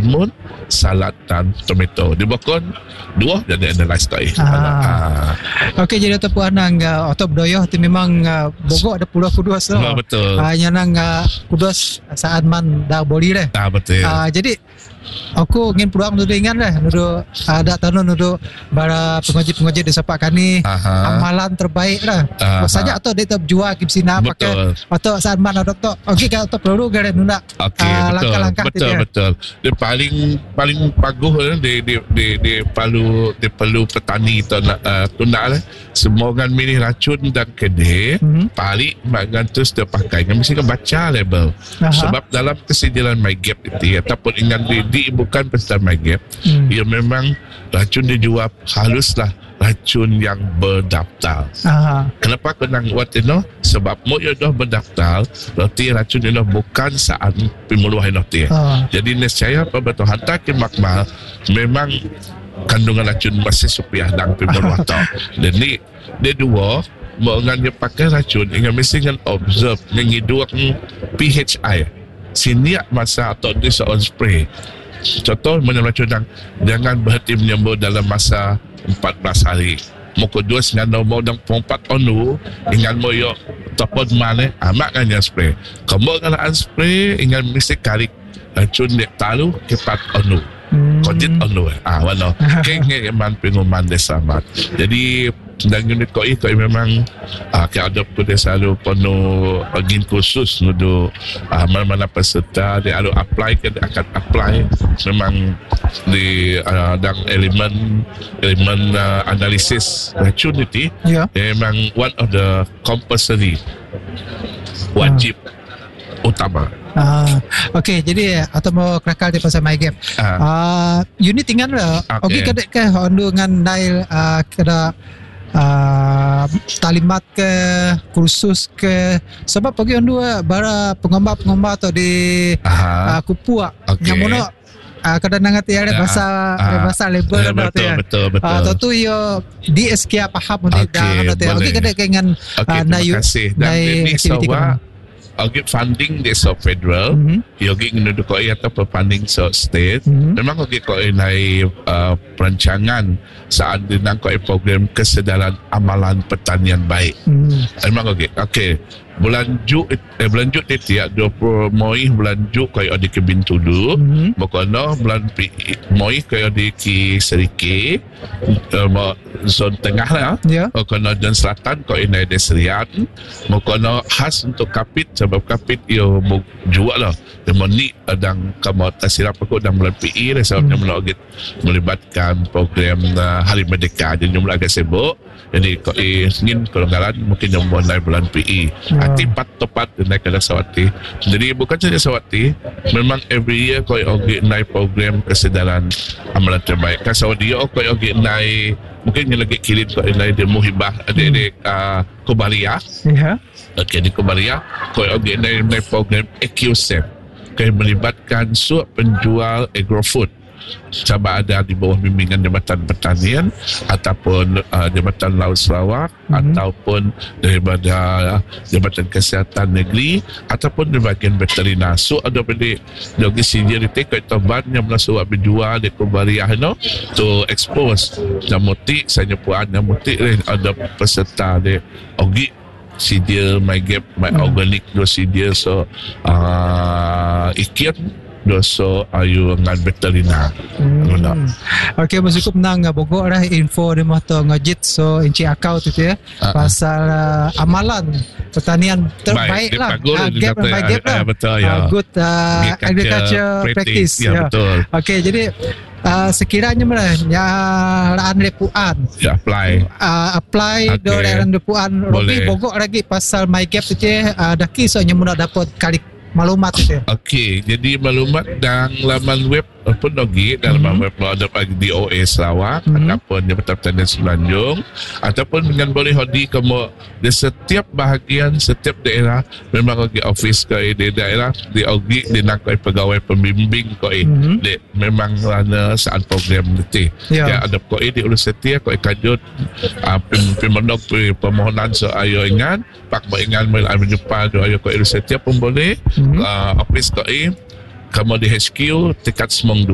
timun, salad dan tomato. Dibokon dua jadi analyze kau. Okey, jadi tu puan nang atau doyoh tu memang Bogor ada pulau Kudus tu. Betul. Yang nang Kudus saat man dah boleh deh. Betul. Jadi aku ingin peluang nudu ingat dah nudu ada tanun nudu bara pengaji-pengaji di sepak kani amalan terbaik lah. Saja atau dia jual ke sini pakai atau saat mana doktor. Okey kalau tu perlu gare nunda. Langkah-langkah betul. Dia paling bagus dia perlu petani tuna lah. Semua orang milih racun dan kedai paling makan terus dia pakai. Kan mesti kan baca label. Sebab dalam kesediaan MyGap itu ataupun ingat bukan peserta MyGap, ia memang racun dijual haluslah racun yang berdaftar. Kenapa aku nak buat ini? Sebab mu dah berdaftar, berarti racun ini bukan saat pemuluhan itu. Jadi nescaya betul hantar ke makmal memang kandungan racun masih supaya dan pemuluhan itu. Jadi dia dua mengan dia pakai racun, ingat mesti dengan observe menghidup pH air. Siniak masa atau dia seorang spray. Contoh menyeracun jangan berhenti menyembur dalam masa 14 hari. Muka dua dengan nombor dan 4 onu ingat mo yo topod mana amak kan yang spray. Kamu kalau spray ingat mesti kari racun dia talu ke 4 onu. Kodit onu wala. Kenge man penguman desa mat. Jadi dan unit koi memang ke ada pun dia selalu penuh agin khusus nudu mana-mana peserta dia akan apply memang di dan elemen analisis racun itu memang one of the compulsory wajib utama. Okey, jadi atau mau kerakal di pasal MyGap. Unit tinggal lah. Okey, kadek ke hondu dengan nail kada talimat ke kursus ke sebab pagi ondu bara pengomba atau di kupua yang mono kadang ngati ada bahasa label betul atau tu yo di SK paham untuk dah okey kadang dengan nayu nai aktiviti Ogit funding di so federal, yogi ngedukoi atau funding so state. Memang ogit koi nai perancangan saat dinang koi program kesedaran amalan pertanian baik. Memang ogit. Okey. Bulan Jun itu 20 Moi bulan Jun koi odi ke Bintulu. Mokono bulan Moi koi odi ke Serike. Zon tengah lah. Mokono dan selatan koi nai Desrian. Mokono khas untuk kapit sebab kapit ia jual lah. Dia ni dan kamu tasirap aku dan bulan PE sebabnya melogit melibatkan program Hari Merdeka. Jadi jumlah agak sibuk. Jadi kau ingin kelonggaran mungkin yang mulai bulan PE. Tepat naik ke Sawati. Jadi bukan saja Sawati, memang every year kau naik program kesedaran amalan terbaik. Kalau dia kau naik mungkin yang lagi kirim kau naik dia muhibah adik-adik Kubaria. Okey di Kubaria kau naik program EQSAFE. Kau melibatkan penjual agrofood. Sama ada di bawah bimbingan Jabatan Pertanian ataupun Jabatan Laut Sarawak ataupun daripada Jabatan Kesihatan Negeri ataupun di bahagian veterina. So ada pada dari seniority kau toban yang masuk berjual di Kubariah to expose jamuti saya puan jamuti ada peserta di ogi sidia MyGap my organic do sidia so ikiat doso ayu ngan veterina. Okey, masih cukup nang Bogor lah info di moto ngajit so inci akau tu ya. Pasal amalan pertanian terbaik lah. Gap lah. Betul ya. Good agriculture practice. Ya, betul. Okey, jadi sekiranya mana laan lepuan apply do laan lepuan Robi Bogor lagi pasal MyGap tu daki so nyamuna dapat kali maklumat itu. Okey, jadi maklumat dan laman web pun lagi dalam laman web ada DOA Sarawak ataupun Jabatan Pertanian Semenanjung ataupun dengan boleh hodi kamu di setiap bahagian setiap daerah memang lagi office kau di daerah di ogi di nak pegawai pembimbing kau di memang lana saat program itu. Ya ada kau di Ulu Setia kau kajut pemenok permohonan so ayo ingat pak ingat mel jumpa do ayo kau Ulu Setia pun boleh office kau kamu di HQ Tekat Semong